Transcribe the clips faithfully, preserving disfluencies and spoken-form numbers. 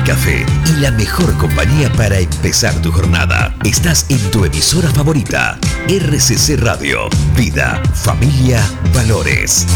café y la mejor compañía para empezar tu jornada. Estás en tu emisora favorita, R C C Radio. Vida, familia, valores.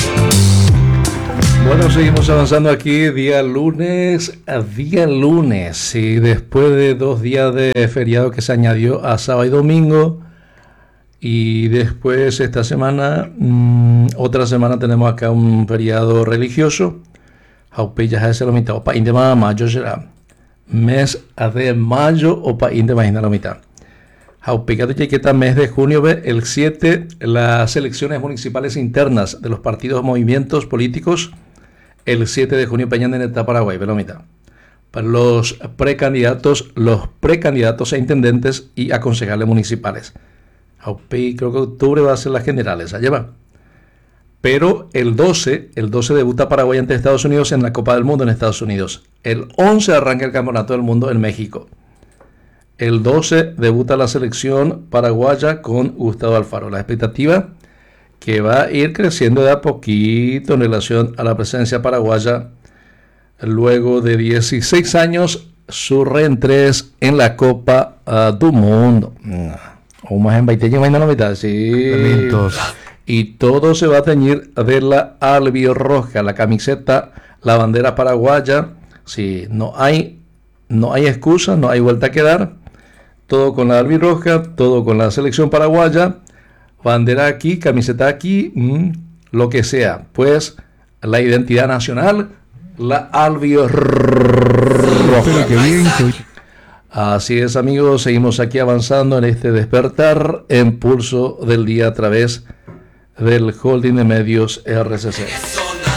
Bueno, seguimos avanzando aquí día lunes a día lunes. Y después de dos días de feriado que se añadió a sábado y domingo. Y después esta semana, mmm, otra semana tenemos acá un feriado religioso. Haupe ya es la mitad, opa, indema mayo será. Mes de mayo, opa, indema la mitad. Haupe que está mes de junio, ve, el siete, las elecciones municipales internas de los partidos movimientos políticos. El siete de junio, Peña en Paraguay, ve la mitad. Para los precandidatos, los precandidatos a intendentes y a concejales municipales. Creo que octubre va a ser las generales, allá va. Pero el doce, el doce debuta Paraguay ante Estados Unidos en la Copa del Mundo en Estados Unidos. El once arranca el Campeonato del Mundo en México. El doce debuta la selección paraguaya con Gustavo Alfaro. La expectativa que va a ir creciendo de a poquito en relación a la presencia paraguaya luego de dieciséis años, su reentrés en la Copa uh, del Mundo. O más en veinte años, la mitad, sí. Y todo se va a teñir de la albirroja, la camiseta, la bandera paraguaya. Sí, no hay, no hay excusa, no hay vuelta a quedar. Todo con la albirroja, todo con la selección paraguaya. Bandera aquí, camiseta aquí, mmm, lo que sea. Pues la identidad nacional, la albirroja. Pero que bien, que... Así es, amigos, seguimos aquí avanzando en este despertar en pulso del día a través del holding de medios R C C.